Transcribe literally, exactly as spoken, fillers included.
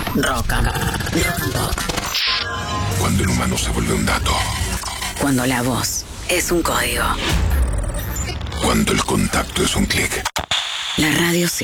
Rock and, rock and pop. Cuando el humano se vuelve un dato. Cuando la voz es un código. Cuando el contacto es un clic. La radio sí.